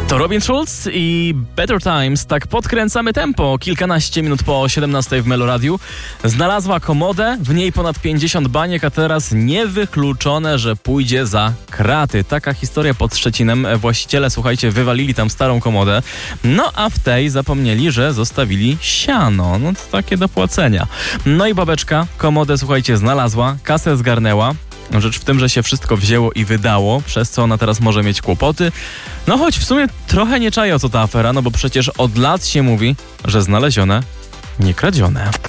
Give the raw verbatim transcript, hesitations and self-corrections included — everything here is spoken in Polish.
To Robin Schulz i Better Times. Tak podkręcamy tempo. Kilkanaście minut po siedemnastej w Meloradiu. Znalazła komodę, w niej ponad pięćdziesiąt baniek, a teraz niewykluczone, że pójdzie za kraty. Taka historia pod Szczecinem. Właściciele, słuchajcie, wywalili tam starą komodę. No a w tej zapomnieli, że zostawili siano. No to takie do płacenia. No i babeczka komodę, słuchajcie, znalazła, kasę zgarnęła. Rzecz w tym, że się wszystko wzięło i wydało, przez co ona teraz może mieć kłopoty. No choć w sumie trochę nie czaję, o co ta afera, no bo przecież od lat się mówi, że znalezione, nie kradzione.